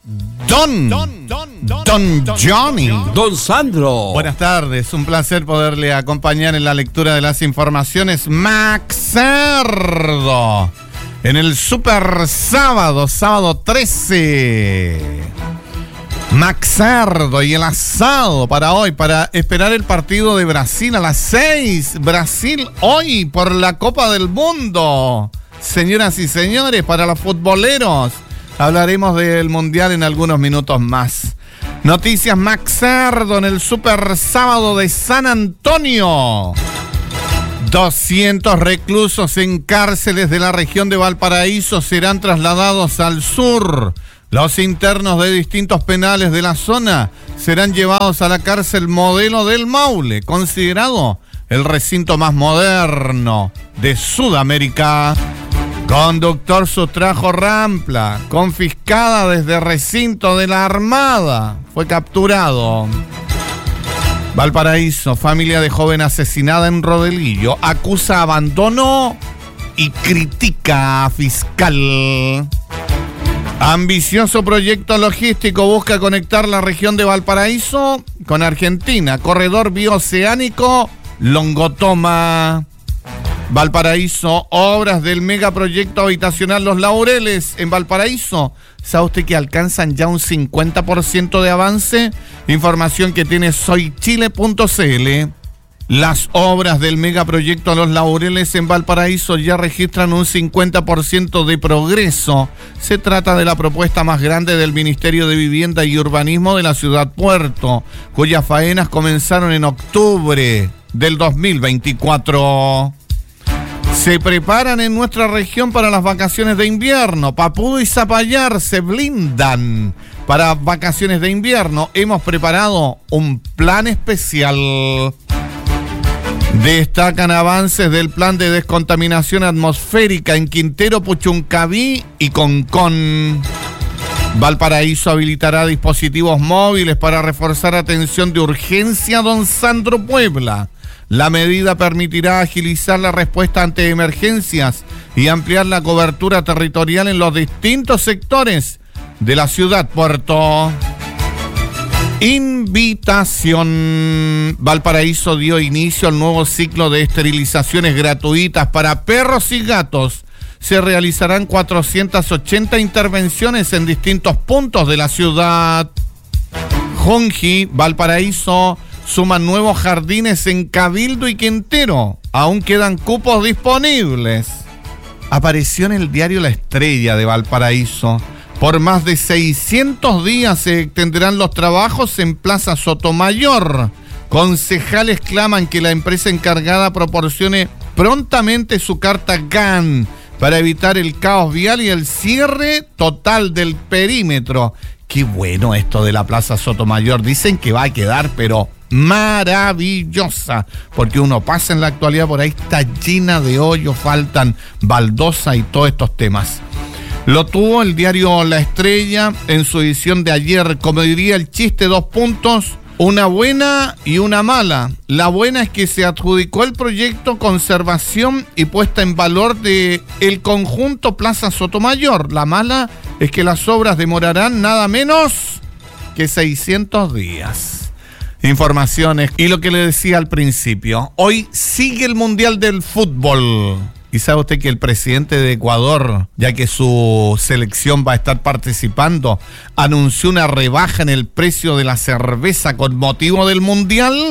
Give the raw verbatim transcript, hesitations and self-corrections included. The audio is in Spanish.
Don, Don, Don, Don, Don Johnny. Don Sandro. Buenas tardes, un placer poderle acompañar en la lectura de las informaciones. Max Cerdo, en el Super Sábado, sábado trece. Max Cerdo y el asado para hoy, para esperar el partido de Brasil a las seis. Brasil hoy por la Copa del Mundo. Señoras y señores, para los futboleros, hablaremos del Mundial en algunos minutos más. Noticias Max Cerdo en el Super Sábado de San Antonio. doscientos reclusos en cárceles de la región de Valparaíso serán trasladados al sur. Los internos de distintos penales de la zona serán llevados a la cárcel Modelo del Maule, considerado el recinto más moderno de Sudamérica. Conductor sustrajo Rampla, confiscada desde recinto de la Armada. Fue capturado. Valparaíso, familia de joven asesinada en Rodelillo, acusa abandono y critica a fiscal. Ambicioso proyecto logístico busca conectar la región de Valparaíso con Argentina. Corredor bioceánico Longotoma. Valparaíso, obras del megaproyecto habitacional Los Laureles en Valparaíso. ¿Sabe usted que alcanzan ya un cincuenta por ciento de avance? Información que tiene soy chile punto c l. Las obras del megaproyecto Los Laureles en Valparaíso ya registran un cincuenta por ciento de progreso. Se trata de la propuesta más grande del Ministerio de Vivienda y Urbanismo de la Ciudad Puerto, cuyas faenas comenzaron en octubre del dos mil veinticuatro. Se preparan en nuestra región para las vacaciones de invierno. Papudo y Zapallar se blindan para vacaciones de invierno. Hemos preparado un plan especial. Destacan avances del plan de descontaminación atmosférica en Quintero, Puchuncaví y Concón. Valparaíso habilitará dispositivos móviles para reforzar atención de urgencia Don Sandro Puebla. La medida permitirá agilizar la respuesta ante emergencias y ampliar la cobertura territorial en los distintos sectores de la ciudad Puerto. Invitación. Valparaíso dio inicio al nuevo ciclo de esterilizaciones gratuitas para perros y gatos. Se realizarán cuatrocientas ochenta intervenciones en distintos puntos de la ciudad. Junji, Valparaíso, suman nuevos jardines en Cabildo y Quintero. Aún quedan cupos disponibles. Apareció en el diario La Estrella de Valparaíso. Por más de seiscientos días se extenderán los trabajos en Plaza Sotomayor. Concejales claman que la empresa encargada proporcione prontamente su carta G A N para evitar el caos vial y el cierre total del perímetro. Qué bueno esto de la Plaza Sotomayor. Dicen que va a quedar, pero maravillosa, porque uno pasa en la actualidad por ahí, está llena de hoyos, faltan baldosa y todos estos temas. Lo tuvo el diario La Estrella en su edición de ayer, como diría el chiste, dos puntos, una buena y una mala. La buena es que se adjudicó el proyecto conservación y puesta en valor de el conjunto Plaza Sotomayor. La mala es que las obras demorarán nada menos que seiscientos días. Informaciones y lo que le decía al principio, hoy sigue el Mundial del Fútbol. Y sabe usted que el presidente de Ecuador, ya que su selección va a estar participando, anunció una rebaja en el precio de la cerveza con motivo del Mundial.